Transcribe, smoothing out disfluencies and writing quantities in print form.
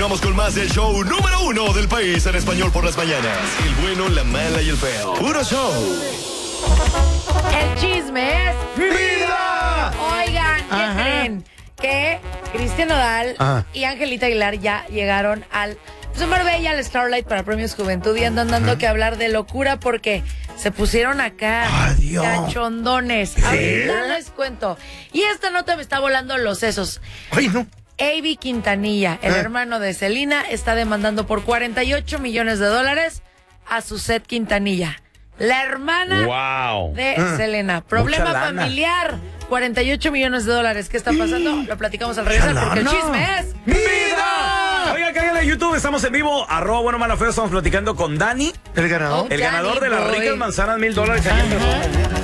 Continuamos con más del show número 1 del país en español por las mañanas. El bueno, la mala y el feo. Puro show. El chisme es ¡Vida! Oigan, ¿qué creen? Que Cristian Nodal y Angelita Aguilar ya llegaron al Marbella, al Starlight para Premios Juventud y andan dando que hablar de locura porque se pusieron acá cachondones. Ahorita les cuento. Y esta nota me está volando los sesos. Ay, no. Avi Quintanilla, el hermano de Selena, está demandando por $48 millones a Suzette Quintanilla, la hermana de Selena. Problema familiar, $48 millones. ¿Qué está pasando? Lo platicamos al regresar porque el chisme es ¡Vida! Oigan, cáiganle a YouTube, estamos en vivo, @buenomalafeo, estamos platicando con Dani, El ganador. el ganador de las Boy. ricas manzanas, $1,000.